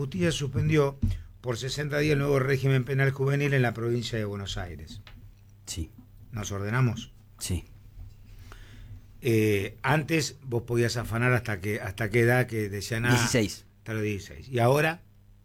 justicia suspendió por 60 días el nuevo régimen penal juvenil en la provincia de Buenos Aires. Sí. ¿Nos ordenamos? Sí. Antes vos podías afanar hasta qué edad, que decían 16. Hasta los 16. ¿Y ahora?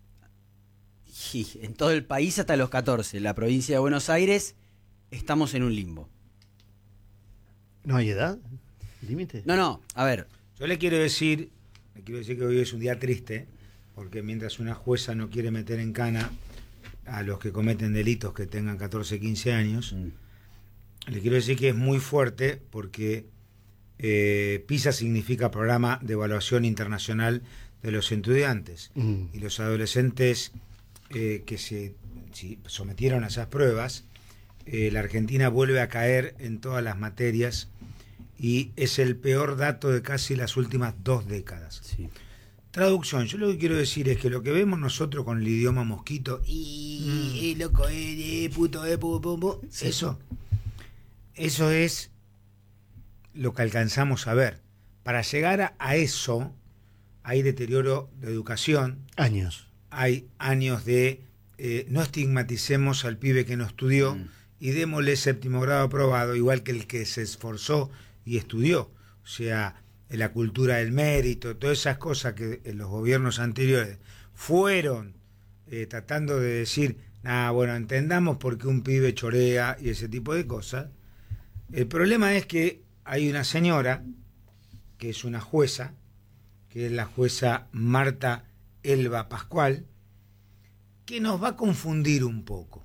Y en todo el país hasta los 14. La provincia de Buenos Aires estamos en un limbo. ¿No hay edad? ¿Límite? No, a ver. Yo le quiero decir que hoy es un día triste, porque mientras una jueza no quiere meter en cana a los que cometen delitos que tengan 14, 15 años, le quiero decir que es muy fuerte, porque PISA significa Programa de Evaluación Internacional de los Estudiantes, y los adolescentes que se sometieron a esas pruebas, la Argentina vuelve a caer en todas las materias, y es el peor dato de casi las últimas 2 décadas. Sí. Traducción, yo lo que quiero decir es que lo que vemos nosotros con el idioma mosquito, loco, puto, sí. eso es lo que alcanzamos a ver. Para llegar a eso hay deterioro de educación. Años. Hay años de no estigmaticemos al pibe que no estudió y démosle 7º grado aprobado, igual que el que se esforzó y estudió. O sea, la cultura del mérito, todas esas cosas que en los gobiernos anteriores fueron tratando de decir, bueno, entendamos por qué un pibe chorea y ese tipo de cosas. El problema es que hay una señora que es una jueza, que es la jueza Marta Elba Pascual, que nos va a confundir un poco,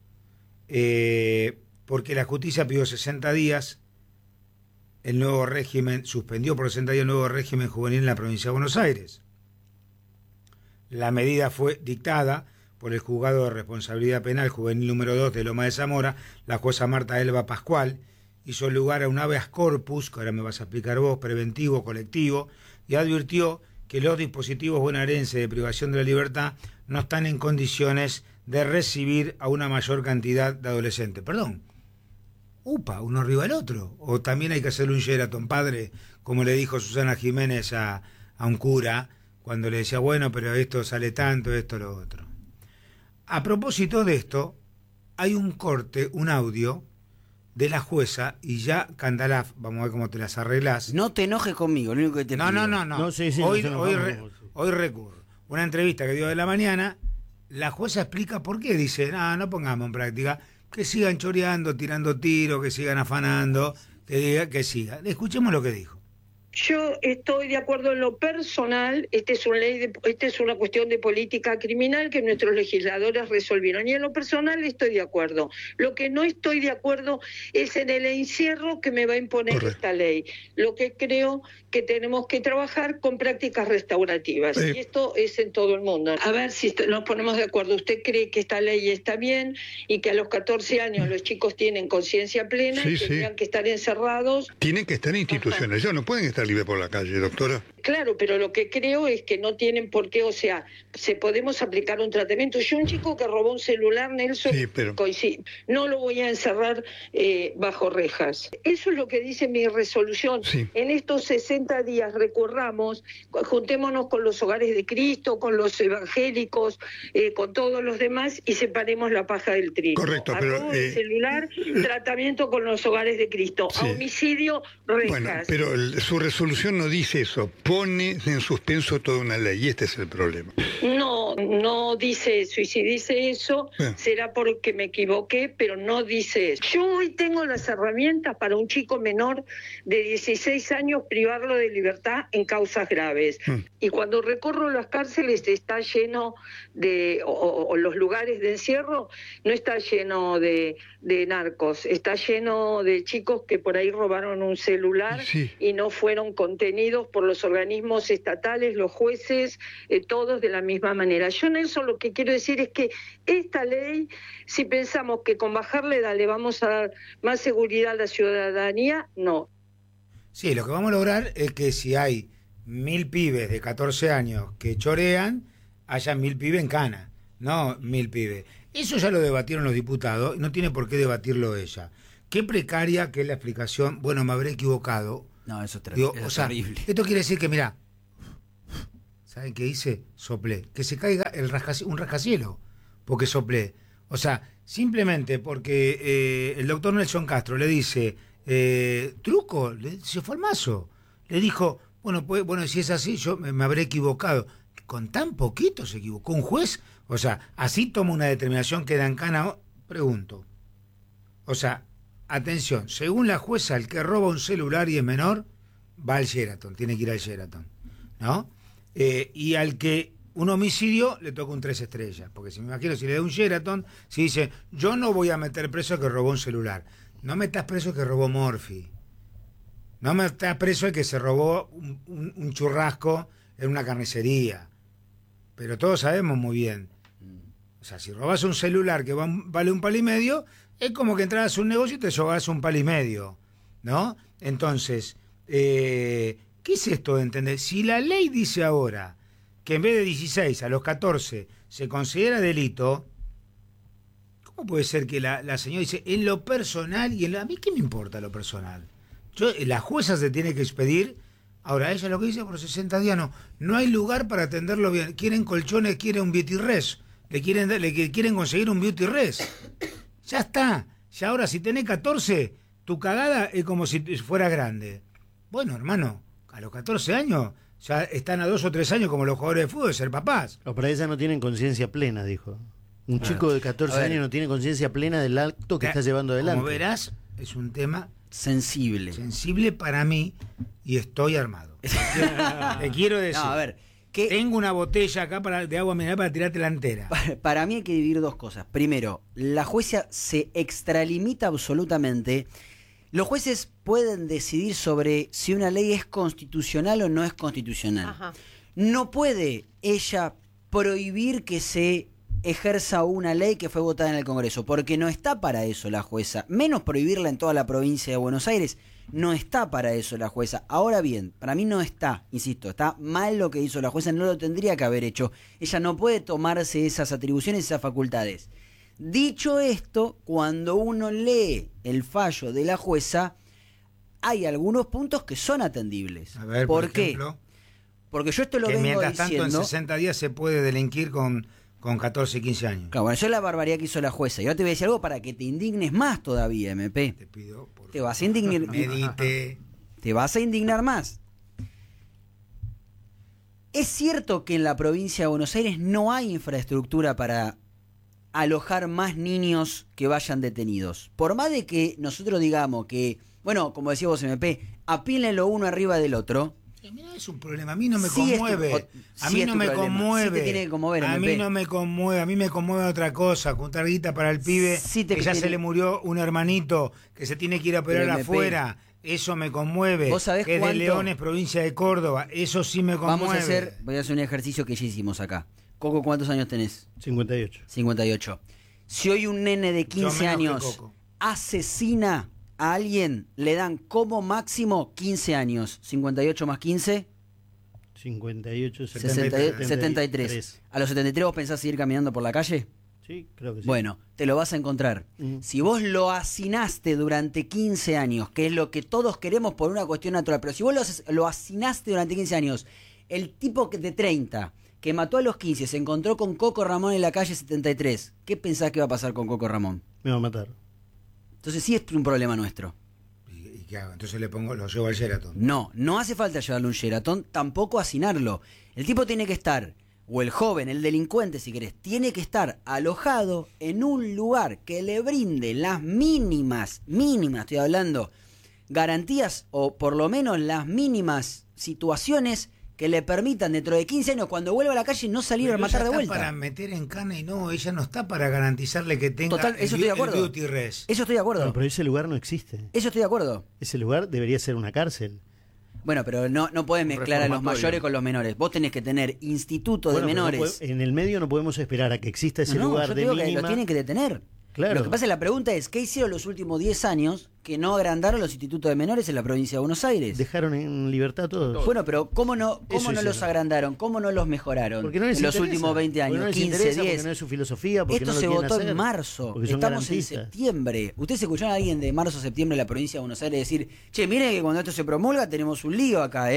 porque la justicia pidió 60 días, el nuevo régimen, suspendió por 60 días el nuevo régimen juvenil en la provincia de Buenos Aires. La medida fue dictada por el Juzgado de Responsabilidad Penal Juvenil número 2 de Loma de Zamora. La jueza Marta Elba Pascual hizo lugar a un habeas corpus, que ahora me vas a explicar vos, preventivo, colectivo, y advirtió que los dispositivos bonaerenses de privación de la libertad no están en condiciones de recibir a una mayor cantidad de adolescentes. Perdón, uno arriba del otro. O también hay que hacerle un Sheraton, padre, como le dijo Susana Jiménez a un cura, cuando le decía, bueno, pero esto sale tanto, esto, lo otro. A propósito de esto, hay un corte, un audio de la jueza, y ya, Candalaf, vamos a ver cómo te las arreglás. No te enojes conmigo, lo único que te pido. No. Sí, Hoy recurro. Una entrevista que dio de la mañana, la jueza explica por qué. Dice, no pongamos en práctica, que sigan choreando, tirando tiros, que sigan afanando, que sigan. Escuchemos lo que dijo. Yo estoy de acuerdo en lo personal. Esta es una cuestión de política criminal que nuestros legisladores resolvieron, y en lo personal estoy de acuerdo. Lo que no estoy de acuerdo es en el encierro que me va a imponer esta ley. Lo que creo que tenemos que trabajar con prácticas restaurativas, y esto es en todo el mundo. A ver si nos ponemos de acuerdo. ¿Usted cree que esta ley está bien y que a los 14 años los chicos tienen conciencia plena y tendrían que estar encerrados? Tienen que estar en instituciones, ellos no pueden estar libres por la calle, doctora. Claro, pero lo que creo es que no tienen por qué, o sea, se podemos aplicar un tratamiento. Yo, un chico que robó un celular, Nelson, no lo voy a encerrar bajo rejas. Eso es lo que dice mi resolución. Sí. En estos 60 días recurramos, juntémonos con los hogares de Cristo, con los evangélicos, con todos los demás, y separemos la paja del trigo. Correcto, pero el celular, tratamiento con los hogares de Cristo. Sí. A homicidio, rejas. Bueno, pero su resolución no dice eso, pone en suspenso toda una ley, y este es el problema. No dice eso, y si dice eso, será porque me equivoqué, pero no dice eso. Yo hoy tengo las herramientas para un chico menor de 16 años privarlo de libertad en causas graves. Y cuando recorro las cárceles está lleno de, o los lugares de encierro, no está lleno de narcos, está lleno de chicos que por ahí robaron un celular y no fueron contenidos por los organismos estatales, los jueces, todos de la misma manera. Yo, Nelson, lo que quiero decir es que esta ley, si pensamos que con bajar la edad le vamos a dar más seguridad a la ciudadanía, no. Sí, lo que vamos a lograr es que si hay 1000 pibes de 14 años que chorean, haya 1000 pibes en cana, no 1000 pibes. Eso ya lo debatieron los diputados, no tiene por qué debatirlo ella. Qué precaria que es la explicación. Bueno, me habré equivocado. No, eso es terrible. Digo, terrible. Esto quiere decir que, mirá, ¿Saben qué hice? Soplé. Que se caiga un rascacielos, porque soplé. O sea, simplemente porque el doctor Nelson Castro le dice, truco, se fue al mazo. Le dijo, bueno, si es así, yo me habré equivocado. Con tan poquito se equivocó un juez. O sea, así toma una determinación que da en cana. Pregunto. O sea, atención, según la jueza, el que roba un celular y es menor, va al Sheraton, tiene que ir al Sheraton, ¿no? Y al que un homicidio le toca un 3 estrellas, porque si me imagino, si le da un Sheraton, si dice, yo no voy a meter preso al que robó un celular, no metas preso al que robó Morphy, no metas preso al que se robó un churrasco en una carnicería, pero todos sabemos muy bien, o sea, si robas un celular que vale $1,5, es como que entras a un negocio y te llevas $1,5, ¿no? Entonces, ¿qué es esto de entender? Si la ley dice ahora que en vez de 16 a los 14 se considera delito, ¿cómo puede ser que la señora dice en lo personal y a mí qué me importa lo personal? La jueza se tiene que expedir. Ahora, ella lo que dice por 60 días no hay lugar para atenderlo bien. Quieren colchones, quieren un beauty res, le quieren conseguir un beauty res. Ya está. Ya ahora si tenés 14, tu cagada es como si fuera grande. Bueno, hermano, a los 14 años ya están a 2 o 3 años como los jugadores de fútbol de ser papás. No, pero ella no tienen conciencia plena, dijo. Un chico de 14 años no tiene conciencia plena del acto que está llevando adelante. Como verás, es un tema sensible para mí y estoy armado. Te quiero decir. No, a ver, tengo una botella acá de agua mineral para tirarte la entera. Para mí hay que dividir dos cosas. Primero, la jueza se extralimita absolutamente. Los jueces pueden decidir sobre si una ley es constitucional o no es constitucional. Ajá. No puede ella prohibir que se ejerza una ley que fue votada en el Congreso, porque no está para eso la jueza. Menos prohibirla en toda la provincia de Buenos Aires, no está para eso la jueza. Ahora bien, para mí no está, insisto, está mal lo que hizo la jueza, no lo tendría que haber hecho. Ella no puede tomarse esas atribuciones, esas facultades. Dicho esto, cuando uno lee el fallo de la jueza, hay algunos puntos que son atendibles. A ver, ¿Por qué? Ejemplo, porque yo esto lo vengo diciendo. Mientras tanto, en 60 días se puede delinquir con 14 y 15 años. Claro, bueno, eso es la barbaridad que hizo la jueza. Y ahora te voy a decir algo para que te indignes más todavía, MP. Te pido, por te vas a indignar. Medite. Te vas a indignar más. Es cierto que en la provincia de Buenos Aires no hay infraestructura para alojar más niños que vayan detenidos. Por más de que nosotros digamos que, bueno, como decía vos, MP, apílenlo uno arriba del otro. Mira, es un problema, a mí no me conmueve. A mí no me conmueve. Sí te tiene que conmover, a MP. mí no me conmueve, a mí me conmueve otra cosa, juntar guita para el pibe, que ya se le murió un hermanito, que se tiene que ir a operar afuera. Eso me conmueve. ¿Vos sabés que es cuánto? de Leones, provincia de Córdoba. Eso sí me conmueve. Voy a hacer un ejercicio que ya hicimos acá. Coco, ¿cuántos años tenés? 58. 58. Si hoy un nene de 15 años asesina a alguien, le dan como máximo 15 años. 58 más 15. 58, 73. ¿A los 73 vos pensás seguir caminando por la calle? Sí, creo que sí. Bueno, te lo vas a encontrar. Si vos lo hacinaste durante 15 años, que es lo que todos queremos por una cuestión natural, pero si vos lo hacinaste durante 15 años, el tipo de 30 que mató a los 15 se encontró con Coco Ramón en la calle 73, ¿qué pensás que va a pasar con Coco Ramón? Me va a matar. Entonces sí es un problema nuestro. ¿Y qué hago? Entonces lo llevo al Sheraton. No hace falta llevarle un Sheraton, tampoco hacinarlo. El tipo tiene que estar, o el joven, el delincuente si querés, tiene que estar alojado en un lugar que le brinde las mínimas, estoy hablando, garantías o por lo menos las mínimas situaciones que le permitan dentro de 15 años cuando vuelva a la calle no salir a matar de vuelta. Para meter en cana y no, ella no está para garantizarle que tenga eso estoy de acuerdo. el beauty res. Eso estoy de acuerdo. No, pero ese lugar no existe. Eso estoy de acuerdo. Ese lugar debería ser una cárcel. Bueno, pero no puedes mezclar a los mayores con los menores. Vos tenés que tener instituto de menores. En el medio no podemos esperar a que exista ese lugar yo de digo mínima. que lo tienen que detener. Claro. Lo que pasa es la pregunta es, ¿qué hicieron los últimos 10 años que no agrandaron los institutos de menores en la provincia de Buenos Aires? Dejaron en libertad a todos. Bueno, pero ¿cómo no los agrandaron? ¿Cómo no los mejoraron porque no les en los interesa. últimos 20 años, porque no les 15, interesa, 10? Porque no es su filosofía, porque Esto no se lo quieren votó hacer, en marzo. porque son Estamos en garantistas. septiembre. ¿Ustedes escucharon a alguien de marzo a septiembre en la provincia de Buenos Aires decir, che, miren que cuando esto se promulga tenemos un lío acá,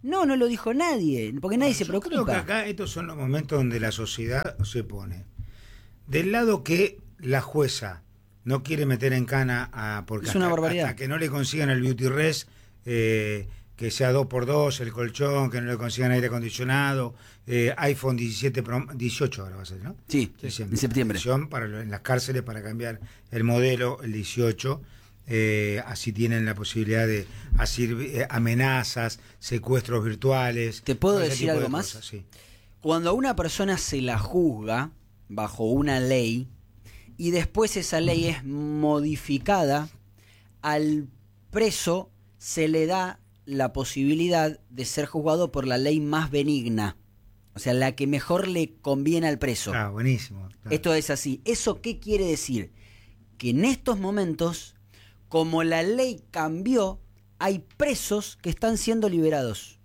No lo dijo nadie, porque nadie se preocupa. Creo que acá estos son los momentos donde la sociedad se pone. Del lado que la jueza no quiere meter en cana porque es una barbaridad. Hasta que no le consigan el beauty rest, que sea 2x2 el colchón, que no le consigan aire acondicionado, iPhone 18 ahora va a ser, ¿no? Sí, en septiembre. En las cárceles para cambiar el modelo, el 18, así tienen la posibilidad de hacer amenazas, secuestros virtuales. ¿Te puedo decir algo más? Cosas, sí. Cuando a una persona se la juzga bajo una ley y después esa ley es modificada, al preso se le da la posibilidad de ser juzgado por la ley más benigna, o sea, la que mejor le conviene al preso. Ah, buenísimo. Claro. Esto es así. ¿Eso qué quiere decir? Que en estos momentos, como la ley cambió, hay presos que están siendo liberados.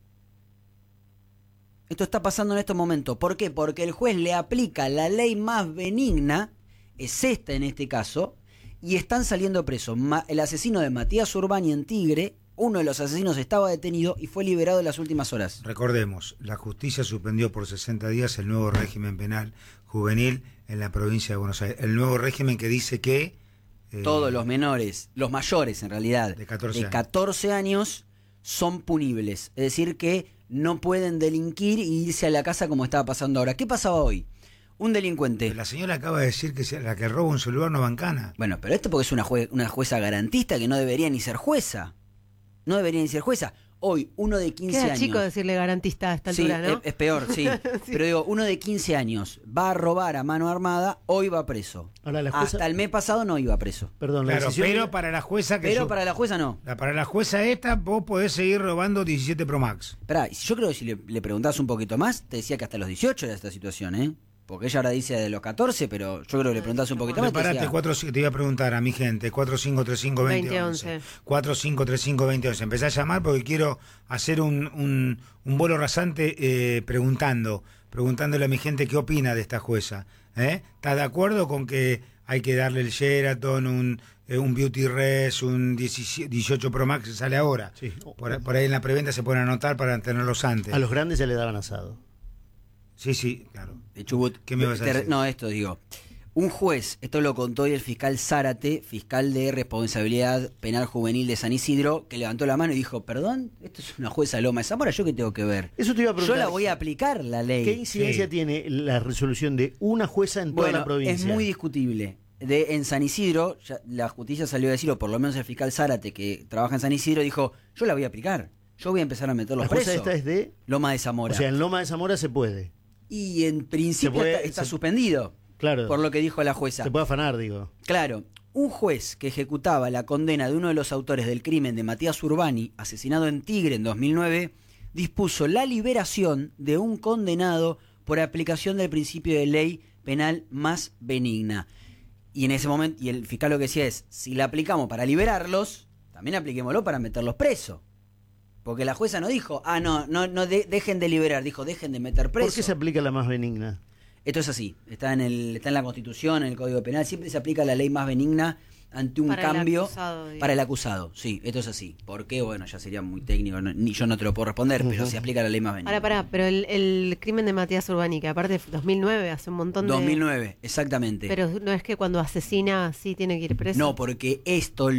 Esto está pasando en estos momentos. ¿Por qué? Porque el juez le aplica la ley más benigna, es esta en este caso, y están saliendo presos. El asesino de Matías Urbani en Tigre, uno de los asesinos estaba detenido y fue liberado en las últimas horas. Recordemos, la justicia suspendió por 60 días el nuevo régimen penal juvenil en la provincia de Buenos Aires. El nuevo régimen que dice que... todos los menores, los mayores en realidad, de 14 años son punibles. Es decir, que no pueden delinquir y irse a la casa como estaba pasando ahora. ¿Qué pasaba hoy? Un delincuente. La señora acaba de decir que la que roba un celular no va en cana. Bueno, pero esto porque es una jueza garantista que no debería ni ser jueza. No debería ni ser jueza. Hoy, uno de 15 Queda años... chico decirle garantista a esta altura, sí, ¿no? Es peor, sí. Sí. Pero digo, uno de 15 años va a robar a mano armada, hoy va preso. Ahora, la jueza... Hasta el mes pasado no iba preso. Perdón, claro, la decisión... pero para la jueza que... Pero para la jueza no. Para la jueza esta, vos podés seguir robando 17 Pro Max. Esperá, yo creo que si le preguntás un poquito más, te decía que hasta los 18 era esta situación, ¿eh? Porque ella ahora dice de los 14, pero yo creo que le preguntás un poquito más. Preparate, te iba a preguntar a mi gente, 4535-2011. 4535-2011. Empecé a llamar porque quiero hacer un vuelo rasante preguntándole a mi gente qué opina de esta jueza. ¿Está de acuerdo con que hay que darle el Sheraton, un Beauty Res, un 18 Pro Max que sale ahora? Sí. Por ahí en la preventa se pueden anotar para tenerlos antes. A los grandes ya le daban asado. Sí, claro. Chubut, ¿Qué me vas a decir? No, esto digo. Un juez, esto lo contó hoy el fiscal Zárate, fiscal de responsabilidad penal juvenil de San Isidro, que levantó la mano y dijo, perdón, esto es una jueza de Loma de Zamora, ¿yo qué tengo que ver? Eso te iba a preguntar. Yo la voy a aplicar, la ley. ¿Qué incidencia tiene la resolución de una jueza en toda la provincia? Es muy discutible. En San Isidro, la justicia salió a decir, o por lo menos el fiscal Zárate, que trabaja en San Isidro, dijo, yo la voy a aplicar. Yo voy a empezar a meter los presos. La jueza esta es de... Loma de Zamora. O sea, en Loma de Zamora se puede. Y en principio está suspendido. Claro. Por lo que dijo la jueza. Se puede afanar, digo. Claro. Un juez que ejecutaba la condena de uno de los autores del crimen de Matías Urbani, asesinado en Tigre en 2009, dispuso la liberación de un condenado por aplicación del principio de ley penal más benigna. Y en ese momento, y el fiscal lo que decía es, si la aplicamos para liberarlos, también apliquémoslo para meterlos presos. Porque la jueza no dijo, dejen de liberar, dijo, dejen de meter presos. ¿Por qué se aplica la más benigna? Esto es así, está en la Constitución, en el Código Penal, siempre se aplica la ley más benigna ante un cambio para el acusado. Sí, esto es así. ¿Por qué? Bueno, ya sería muy técnico, ni yo no te lo puedo responder, pero se aplica la ley más benigna. Ahora, pero el crimen de Matías Urbani, que aparte 2009, hace un montón de... 2009, exactamente. Pero no es que cuando asesina sí tiene que ir preso. No, porque esto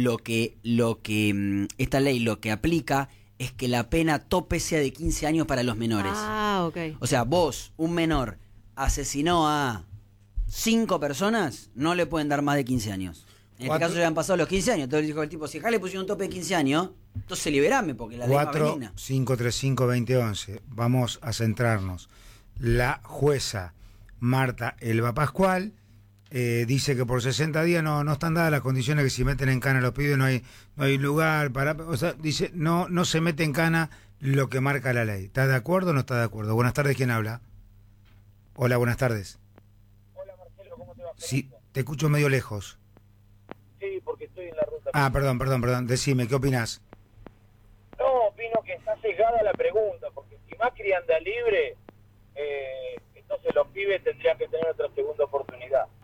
esta ley lo que aplica es que la pena tope sea de 15 años para los menores. Ah, ok. O sea, vos, un menor, asesinó a 5 personas, no le pueden dar más de 15 años. En este caso ya han pasado los 15 años. Entonces dijo el tipo, si acá le pusieron un tope de 15 años, entonces liberame, porque la ley más benigna. 4535-2011. Vamos a centrarnos. La jueza Marta Elba Pascual dice que por 60 días no están dadas las condiciones, que si meten en cana a los pibes no hay lugar para... O sea, dice, no se mete en cana lo que marca la ley. ¿Está de acuerdo o no está de acuerdo? Buenas tardes, ¿quién habla? Hola, buenas tardes. Hola, Marcelo, ¿cómo te va? Sí, te escucho medio lejos. Sí, porque estoy en la ruta. Ah, perdón. Decime, ¿qué opinás? No, opino que está sesgada la pregunta, porque si Macri anda libre, entonces los pibes tendrían que tener otra segunda oportunidad.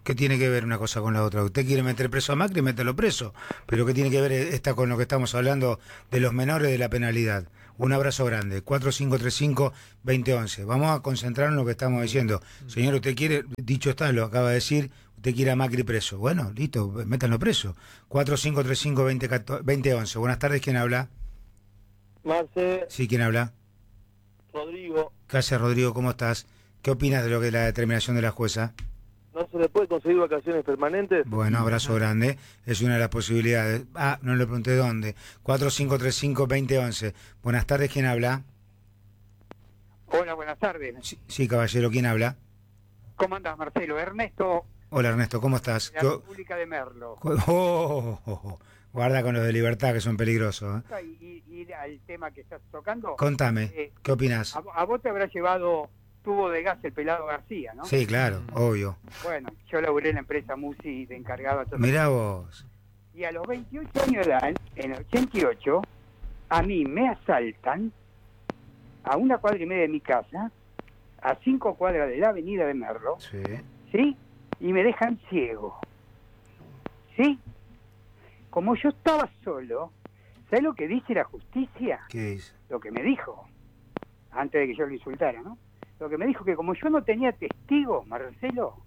¿Qué tiene que ver una cosa con la otra? Usted quiere meter preso a Macri, mételo preso. Pero ¿qué tiene que ver esta con lo que estamos hablando de los menores de la penalidad? Un abrazo grande. 4535-2011. Vamos a concentrarnos en lo que estamos diciendo. Señor, usted quiere, dicho está, lo acaba de decir, usted quiere a Macri preso. Bueno, listo, métanlo preso. 4535-2011. Buenas tardes, ¿quién habla? Marce, Sí, ¿quién habla? Rodrigo, ¿Qué hace, Rodrigo? ¿Cómo estás? ¿Qué opinas de lo que es la determinación de la jueza? ¿no se le puede conseguir vacaciones permanentes? Bueno, abrazo grande. Es una de las posibilidades. Ah, no le pregunté dónde. 4535-2011. Buenas tardes, ¿quién habla? Hola, buenas tardes. Sí, caballero, ¿quién habla? ¿Cómo andás, Marcelo? Ernesto, Hola, Ernesto, ¿cómo estás? de la República de Merlo. Guarda con los de Libertad, que son peligrosos. Y al tema que estás tocando. Contame, ¿qué opinás? A vos te habrá llevado tubo de gas el pelado García, ¿no? Sí, claro, obvio. Bueno, yo laburé en la empresa Musi de encargado. Mirá vos. Y a los 28 años de edad, en el 88, a mí me asaltan a 1,5 cuadras de mi casa, a 5 cuadras de la avenida de Merlo, Sí. ¿sí? Y me dejan ciego, ¿sí? Como yo estaba solo, ¿sabes lo que dice la justicia? ¿Qué dice? Lo que me dijo, antes de que yo lo insultara, ¿no? Lo que me dijo que como yo no tenía testigos, Marcelo,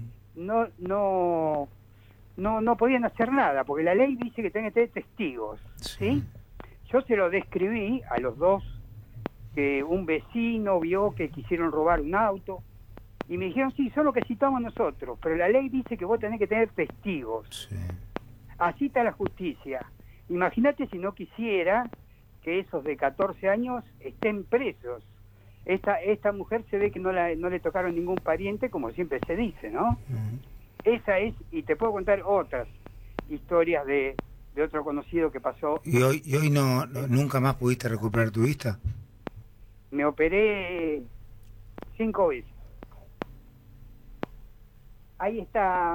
no podían hacer nada, porque la ley dice que tienen que tener testigos, ¿sí? Yo se lo describí a los dos, que un vecino vio que quisieron robar un auto, y me dijeron, sí, son lo que citamos nosotros, pero la ley dice que vos tenés que tener testigos. Sí. Así está la justicia. Imagínate si no quisiera que esos de 14 años estén presos. Esta mujer se ve que no le tocaron ningún pariente, como siempre se dice, ¿no? Esa es, y te puedo contar otras historias de otro conocido que pasó. ¿Y hoy nunca más pudiste recuperar tu vista? Me operé 5 veces. Ahí está.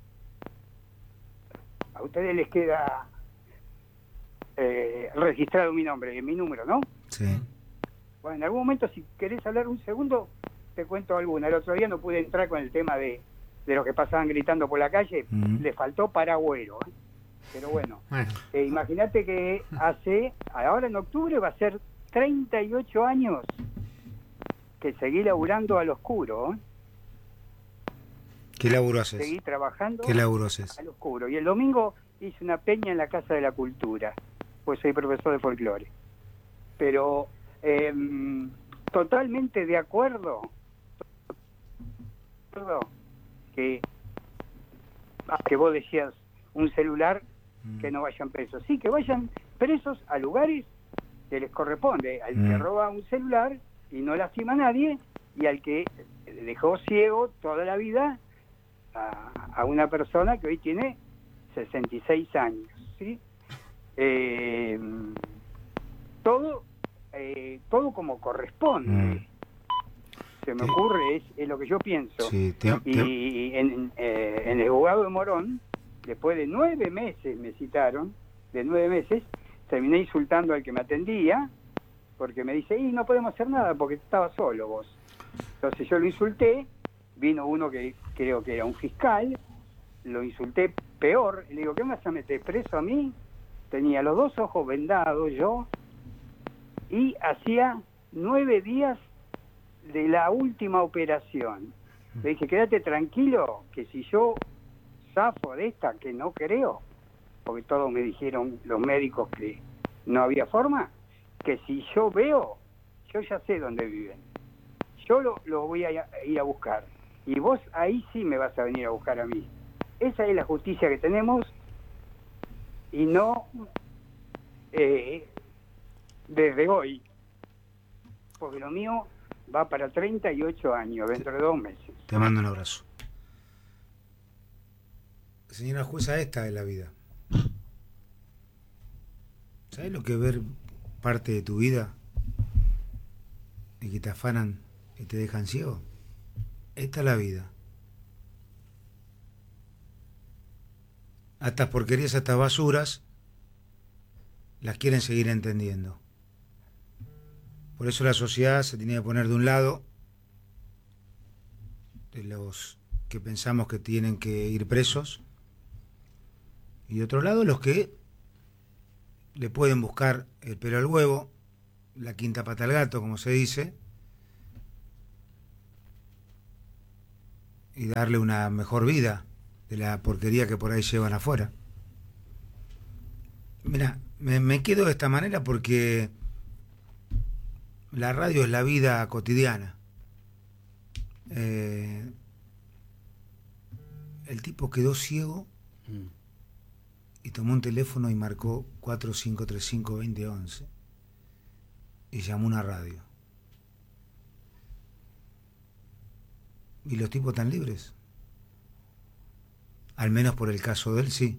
A ustedes les queda registrado mi nombre, mi número, ¿no? Sí. Bueno, en algún momento, si querés hablar un segundo, te cuento alguna. El otro día no pude entrar con el tema de los que pasaban gritando por la calle. Le faltó paragüero, ¿eh? Pero bueno, imagínate que ahora en octubre va a ser 38 años que seguí laburando al oscuro, ¿eh? ¿Qué laburo haces? Seguí trabajando. ¿Qué laburo haces? Al oscuro. Y el domingo hice una peña en la Casa de la Cultura, pues soy profesor de folclore. Pero totalmente de acuerdo que vos decías un celular, que no vayan presos. Sí, que vayan presos a lugares que les corresponde, al que roba un celular y no lastima a nadie, y al que dejó ciego toda la vida a una persona que hoy tiene 66 años, ¿sí? Todo como corresponde. Se me ocurre, es lo que yo pienso. Sí, y en el juzgado de Morón, después de 9 meses me citaron, de 9 meses, terminé insultando al que me atendía, porque me dice, no podemos hacer nada porque estaba solo vos. Entonces yo lo insulté, vino uno que creo que era un fiscal, lo insulté peor, le digo, ¿qué me vas a meter preso a mí? Tenía los 2 ojos vendados yo, y hacía 9 días de la última operación. Le dije, quédate tranquilo, que si yo zafo de esta, que no creo, porque todos me dijeron los médicos que no había forma, que si yo veo, yo ya sé dónde viven. Yo lo voy a ir a buscar. Y vos ahí sí me vas a venir a buscar a mí. Esa es la justicia que tenemos, y no desde hoy, porque lo mío va para 38 años, dentro de 2 meses. Te mando un abrazo. Señora jueza, esta es la vida. ¿Sabes lo que es ver parte de tu vida y que te afanan y te dejan ciego? Esta es la vida. A estas porquerías, a estas basuras, las quieren seguir entendiendo. Por eso la sociedad se tiene que poner de un lado de los que que pensamos que tienen que ir presos, y de otro lado los que le pueden buscar el pelo al huevo, la quinta pata al gato, como se dice, y darle una mejor vida de la porquería que por ahí llevan afuera. Mira, me quedo de esta manera porque la radio es la vida cotidiana. El tipo quedó ciego y tomó un teléfono y marcó 4535-2011 y llamó a una radio. ¿Y los tipos están libres? Al menos por el caso de él, sí.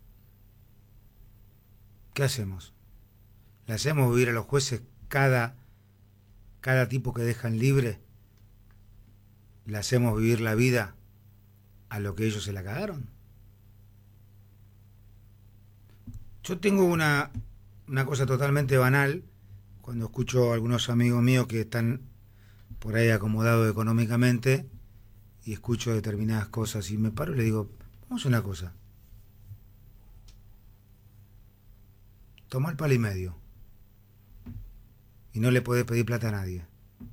¿Qué hacemos? ¿Le hacemos vivir a los jueces cada tipo que dejan libre? ¿Le hacemos vivir la vida a lo que ellos se la cagaron? Yo tengo una cosa totalmente banal cuando escucho a algunos amigos míos que están por ahí acomodados económicamente y escucho determinadas cosas y me paro y le digo, vamos a una cosa. Tomá el palo y medio y no le podés pedir plata a nadie.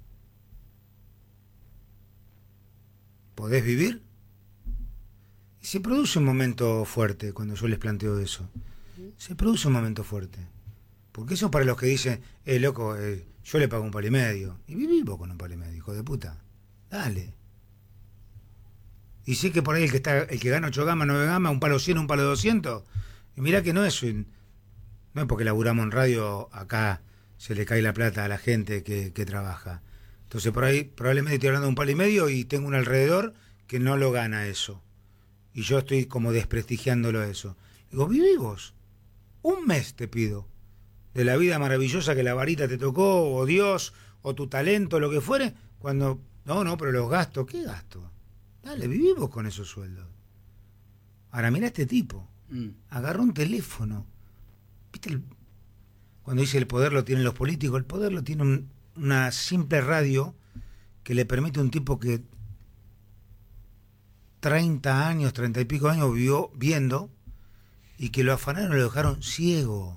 ¿Podés vivir? Y se produce un momento fuerte cuando yo les planteo eso. Se produce un momento fuerte. Porque eso es para los que dicen, loco, yo le pago un palo y medio. Y viví vos con un palo y medio, hijo de puta. Dale. Y sé que por ahí el que gana 8 gamas, 9 gamas, un palo 100, un palo 200. Y mirá que no es porque laburamos en radio, acá se le cae la plata a la gente que trabaja. Entonces por ahí probablemente estoy hablando de un palo y medio y tengo un alrededor que no lo gana eso. Y yo estoy como desprestigiándolo eso. Digo, viví vos. Un mes te pido. De la vida maravillosa que la varita te tocó, o Dios, o tu talento, lo que fuere, cuando... No, pero los gastos, ¿qué gastos? Dale, vivimos con esos sueldos. Ahora mirá este tipo. Agarró un teléfono. ¿Viste? Cuando dice el poder lo tienen los políticos, el poder lo tiene una simple radio que le permite a un tipo que 30 años, 30 y pico años vivió viendo y que lo afanaron y lo dejaron ciego.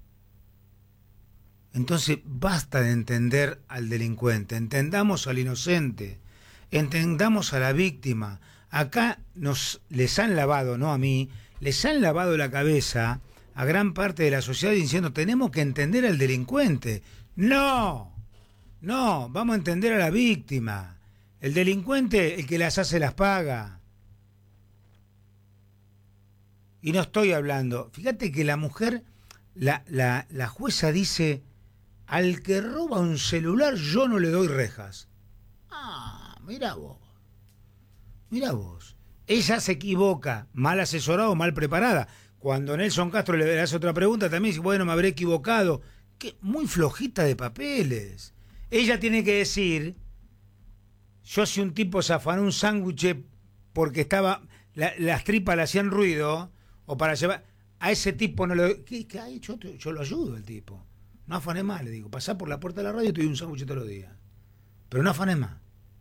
Entonces basta de entender al delincuente, entendamos al inocente, entendamos a la víctima. Acá les han lavado, no a mí, les han lavado la cabeza a gran parte de la sociedad diciendo tenemos que entender al delincuente. No, vamos a entender a la víctima. El delincuente, el que las hace, las paga. Y no estoy hablando, fíjate que la mujer, la jueza dice, al que roba un celular yo no le doy rejas. Mirá vos. Ella se equivoca, mal asesorada o mal preparada. Cuando Nelson Castro le hace otra pregunta, también dice, bueno, me habré equivocado. Muy flojita de papeles. Ella tiene que decir, yo si un tipo se afanó un sándwich porque estaba, las tripas le hacían ruido, o para llevar, a ese tipo no le... ¿Qué ha hecho? Yo lo ayudo al tipo. No afanes más, le digo, pasá por la puerta de la radio y te doy un sándwich todos los días. Pero no afanes más.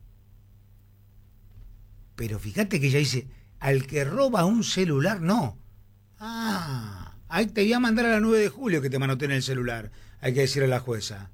Pero fíjate que ella dice, al que roba un celular, no. Ahí te voy a mandar a la 9 de julio que te manoteen el celular. Hay que decirle a la jueza.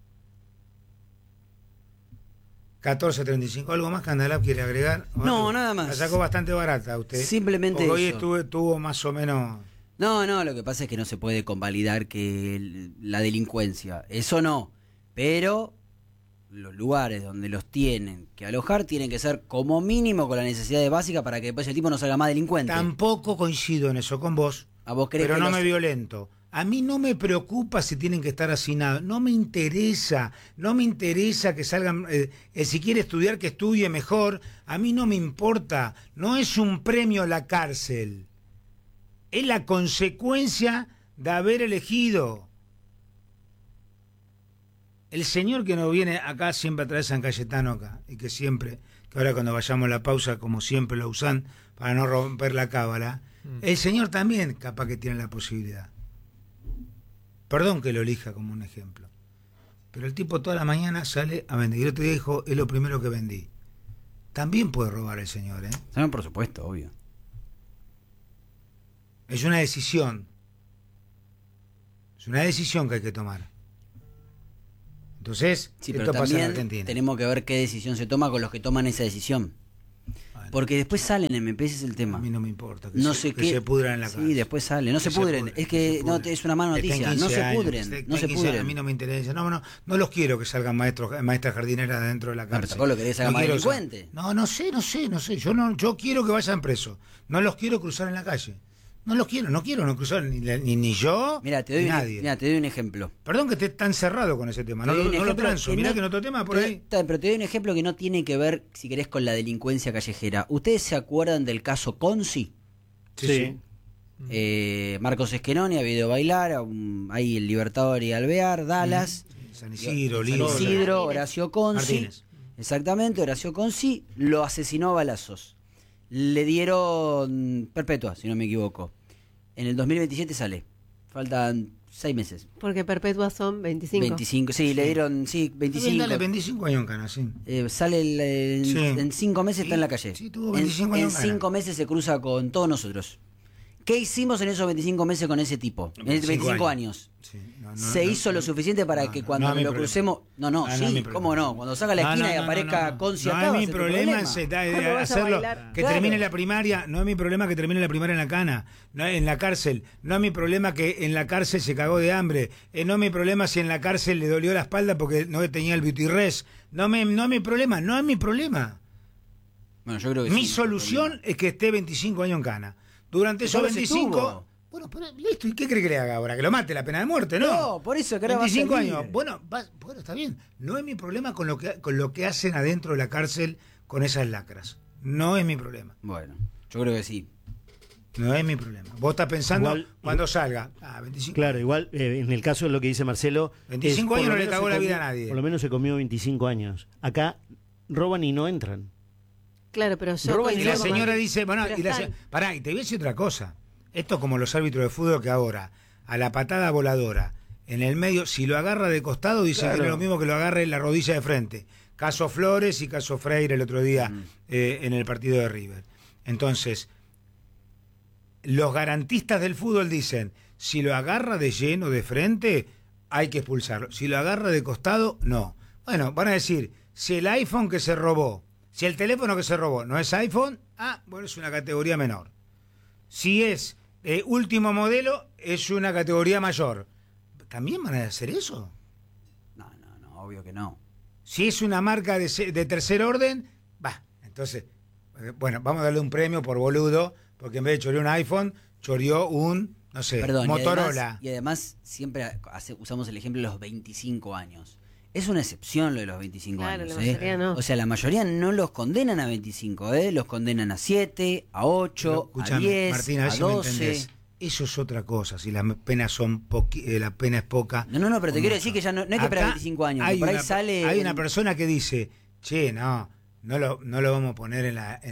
14.35. ¿Algo más que Andalab quiere agregar? No, nada más. La sacó bastante barata usted. Simplemente hoy eso. estuvo más o menos... No, lo que pasa es que no se puede convalidar que la delincuencia, eso no, pero los lugares donde los tienen que alojar tienen que ser como mínimo con las necesidades básicas para que después el tipo no salga más delincuente. Tampoco coincido en eso con vos, ¿A vos crees pero que no me violento. A mí no me preocupa si tienen que estar hacinados, no me interesa que salgan, si quiere estudiar que estudie mejor, a mí no me importa, no es un premio la cárcel. Es la consecuencia de haber elegido. El señor que nos viene acá siempre a traer San Cayetano acá, y que ahora cuando vayamos a la pausa, como siempre lo usan, para no romper la cábala, el señor también capaz que tiene la posibilidad. Perdón que lo elija como un ejemplo. Pero el tipo toda la mañana sale a vender. Y el otro día dijo, es lo primero que vendí. también puede robar el señor, ¿eh? No, por supuesto, obvio. Es una decisión. Es una decisión que hay que tomar. Entonces, Sí, pero esto pasa en también Argentina. tenemos que ver qué decisión se toma con los que toman esa decisión. Bueno, Porque después salen MP, ese es el a tema. mí no me importa que, No se, sé que qué. se pudran en la casa. Sí, después salen. No se pudren. Es que no, es una mala noticia. No se pudren. No se pudren. A mí no me interesa. No los quiero que salgan maestras jardineras dentro de la No, pero cárcel. tampoco lo querés que salgan más quiero delincuentes. No sé. Yo quiero que vayan presos. No los quiero cruzar en la calle. No quiero cruzar ni yo Mira, te ni doy, nadie. te doy un ejemplo. Perdón que esté tan cerrado con ese tema. No Te doy un lo ejemplo transo. que Mirá no- que en otro tema por ahí. Pero te doy un ejemplo que no tiene que ver, si querés, con la delincuencia callejera. ¿Ustedes se acuerdan del caso Conci? Sí. Marcos Esquenoni había ido a bailar, ahí el Libertador y Alvear, Dallas, San Isidro, San Lido. Isidro, Horacio Conci. Martínez. Exactamente, Horacio Conci lo asesinó a balazos. Le dieron perpetua, si no me equivoco. En el 2027 sale. Faltan 6 meses. Porque perpetuas son 25. 25, sí, le dieron, 25. Dale, 25 años en cana, sí. Sale Sí. en 5 meses, Sí, está en la calle. sí, tuvo 25 en años en 5 meses se cruza con todos nosotros. ¿Qué hicimos en esos 25 meses con ese tipo? En 25 años. Sí, Se hizo lo suficiente para que cuando no es mi lo problema. crucemos. No, es sí, mi ¿cómo problema. no? Cuando salga a la esquina y aparezca Conci acá. No va a es mi ser tu problema Cuando vas a hacerlo. bailar. Que Claro. termine la primaria. No es mi problema que termine la primaria en la cana. No, en la cárcel. No es mi problema que en la cárcel se cagó de hambre. No es mi problema si en la cárcel le dolió la espalda porque no tenía el beauty rest. No es mi problema. No es mi problema. Bueno, yo creo que Mi sí, solución es que esté 25 años en cana. Durante esos Entonces 25. estuvo. Bueno, pero listo. ¿Y qué cree que le haga ahora? Que lo mate, la pena de muerte, ¿no? No, por eso que ahora va a 25 salir. años. Bueno, está bien. No es mi problema con lo que hacen adentro de la cárcel con esas lacras. No es mi problema. Bueno, yo creo que sí. No es mi problema. Vos estás pensando Igual- cuando salga. 25. Claro, igual en el caso de lo que dice Marcelo. 25 por años lo no le menos cagó se la vida comió- a nadie. Por lo menos se comió 25 años. Acá roban y no entran. Claro, pero yo Y la coincido con- señora dice, bueno, Pero y la están- pará, y te voy a decir otra cosa. Esto es como los árbitros de fútbol que ahora, a la patada voladora, en el medio, si lo agarra de costado, dicen Claro. que no es lo mismo que lo agarre en la rodilla de frente. Caso Flores y caso Freire el otro día en el partido de River. Entonces, los garantistas del fútbol dicen, si lo agarra de lleno, de frente, hay que expulsarlo. Si lo agarra de costado, no. Bueno, van a decir, si el iPhone que se robó, si el teléfono que se robó no es iPhone, bueno, es una categoría menor. Si es último modelo, es una categoría mayor. ¿También van a hacer eso? No, obvio que no. Si es una marca de tercer orden, entonces, bueno, vamos a darle un premio por boludo, porque en vez de chorear un iPhone, choreó un, no sé, Perdón, Motorola. Y además siempre usamos el ejemplo de los 25 años. Es una excepción lo de los 25 Claro, años. la mayoría no. O sea, la mayoría no los condenan a 25, los condenan a 7, a 8, Pero, a escúchame, 10, Martín, a ver a si me 12. entendés. Eso es otra cosa, si las penas son la pena es poca. No, pero te o quiero mucho. decir que ya no hay que esperar Acá 25 años, que por ahí sale... Hay una persona que dice, che, no lo vamos a poner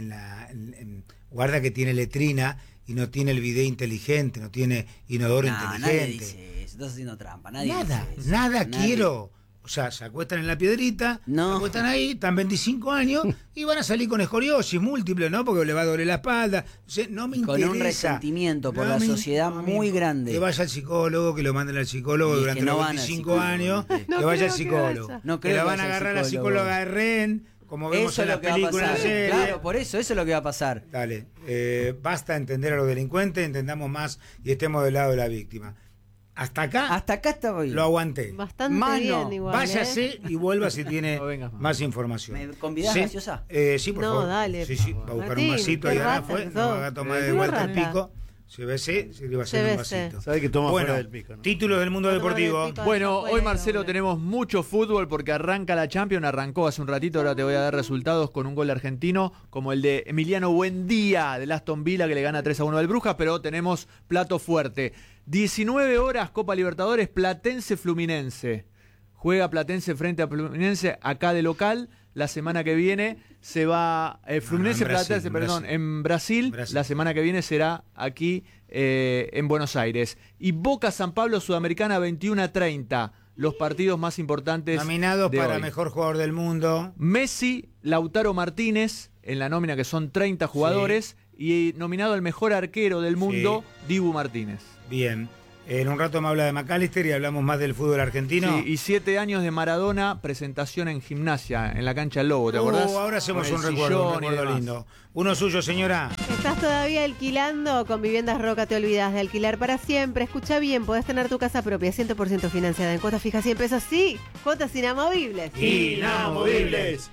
guarda que tiene letrina y no tiene el bidet inteligente, no tiene inodoro Nadie inteligente. dice eso, estás haciendo trampa, nadie Nada, dice eso. nada Nadie. quiero. O sea, se acuestan en la piedrita, No. se acuestan ahí, están 25 años y van a salir con escoliosis múltiple, ¿no? Porque le va a doler la espalda. O sea, no me Con interesa. un resentimiento por la me- sociedad me- muy grande. Que vaya al psicólogo, que lo manden al psicólogo Y es durante que no los van al 25 psicólogo. años, No que creo vaya al que psicólogo. vaya. No que creo la que van a vaya al agarrar a la psicólogo. psicóloga de Ren, como vemos Eso en es las lo que va a películas, pasar. series. Claro, por eso es lo que va a pasar. Dale, basta entender a los delincuentes, entendamos más y estemos del lado de la víctima. Hasta acá estaba bien. lo aguanté. Bastante Mano, bien igual. Váyase y vuelva si tiene No vengas más. más información. ¿Me convidás, ¿Sí? gaseosa? Sí, por No, favor. dale. Sí, va a buscar Martín, un vasito qué y ahora rata fue, que nos sos. va a tomar de Qué vuelta el rata. pico. CBC, se le va a hacer un CBC. vasito. Sabe que toma Bueno, fuera del pico, ¿no? títulos del mundo Va a tomar deportivo. el pico. Bueno, Afuera, hoy Marcelo hombre. tenemos mucho fútbol porque arranca la Champions, arrancó hace un ratito, ahora te voy a dar resultados con un gol argentino como el de Emiliano Buendía del Aston Villa que le gana 3-1 al Brujas, pero tenemos plato fuerte. 19 horas Copa Libertadores, Platense Fluminense. Juega Platense frente a Fluminense acá de local. La semana que viene se va Fluminense en Brasil, Platense, en perdón, Brasil. en Brasil. Brasil. La semana que viene será aquí en Buenos Aires. Y Boca San Pablo Sudamericana 21:30. los partidos más importantes. Nominados de para hoy. mejor jugador del mundo. Messi, Lautaro Martínez, en la nómina que son 30 jugadores, y nominado al mejor arquero del mundo, Dibu Martínez. Bien. En un rato me habla de McAllister y hablamos más del fútbol argentino. Sí, y 7 años de Maradona, presentación en Gimnasia, en la cancha del Lobo, ¿te acordás? Ahora hacemos Con un el recuerdo sillón y demás. lindo. Uno suyo, señora. ¿Estás todavía alquilando? Con Viviendas Roca te olvidas de alquilar para siempre. Escucha bien, podés tener tu casa propia, 100% financiada en cuotas fijas 100 pesos. Sí, cuotas inamovibles. Inamovibles.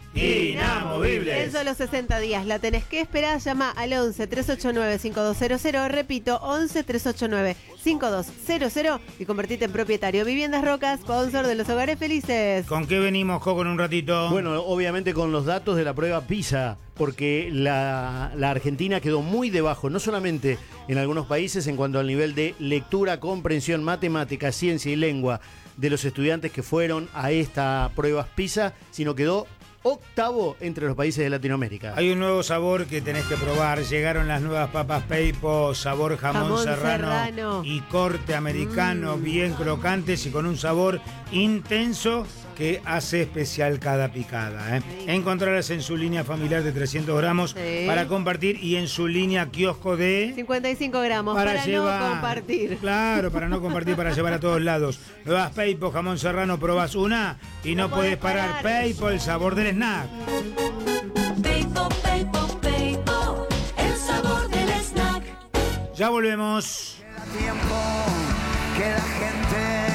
En solo 60 días. La tenés que esperar. Llama al 11-389-5200. Repito, 11-389-5200 y convertite en propietario. Viviendas Roca, sponsor de los hogares felices. ¿Con qué venimos, Coco, en un ratito? Bueno, obviamente con los datos de la prueba PISA, porque la Argentina quedó muy debajo, no solamente en algunos países en cuanto al nivel de lectura, comprensión, matemática, ciencia y lengua de los estudiantes que fueron a esta prueba PISA, sino quedó octavo entre los países de Latinoamérica. Hay un nuevo sabor que tenés que probar. Llegaron las nuevas papas Peipo, sabor jamón serrano y corte americano, bien crocantes y con un sabor intenso que hace especial cada picada. Encontrarlas en su línea familiar de 300 gramos para compartir y en su línea kiosco de 55 gramos para llevar, no compartir. Claro, para no compartir, para llevar a todos lados. Nuevas Peipo, jamón serrano, probás una y no puedes parar. Peipo, el sabor del snack. Peipo, Peipo, Peipo, el sabor del snack. Ya volvemos. Queda tiempo, queda gente,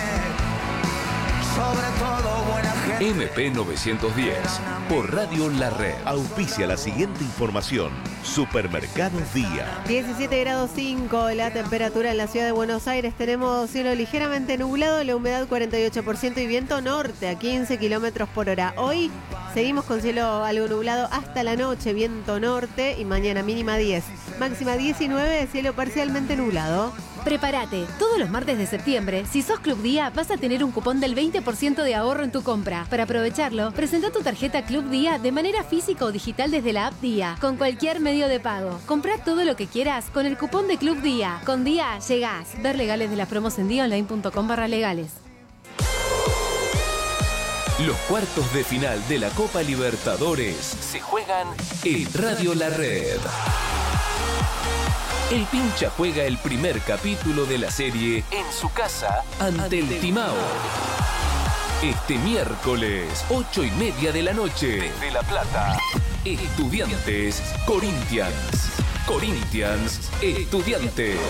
sobre todo buena gente. MP910 por Radio La Red. Auspicia la siguiente información. Supermercados Día. 17 grados 5 la temperatura en la ciudad de Buenos Aires. Tenemos cielo ligeramente nublado, la humedad 48% y viento norte a 15 kilómetros por hora. Hoy seguimos con cielo algo nublado hasta la noche, viento norte y mañana mínima 10. Máxima 19, cielo parcialmente nublado. Prepárate, todos los martes de septiembre, si sos Club Día, vas a tener un cupón del 20% de ahorro en tu compra. Para aprovecharlo, presenta tu tarjeta Club Día de manera física o digital desde la app Día, con cualquier medio de pago. Comprá todo lo que quieras con el cupón de Club Día. Con Día llegás. Ver legales de las promos en diaonline.com/legales. Los cuartos de final de la Copa Libertadores se juegan en Radio La Red. El Pincha juega el primer capítulo de la serie en su casa ante el Timao. Este miércoles, 8:30 de la noche, desde La Plata. Estudiantes, Corinthians. Corinthians, Estudiantes.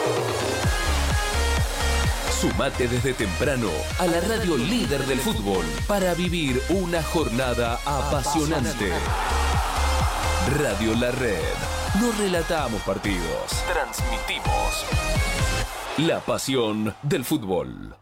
Sumate desde temprano a la radio líder del fútbol para vivir una jornada apasionante. Radio La Red. No relatamos partidos, transmitimos la pasión del fútbol.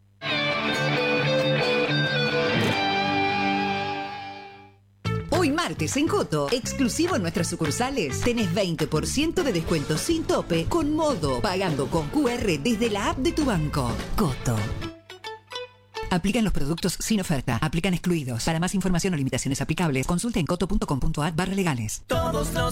Hoy martes en Coto, exclusivo en nuestras sucursales, tenés 20% de descuento sin tope con Modo, pagando con QR desde la app de tu banco. Coto. Aplican los productos sin oferta. Aplican excluidos. Para más información o limitaciones aplicables, consulta en coto.com.ar/legales. Todos los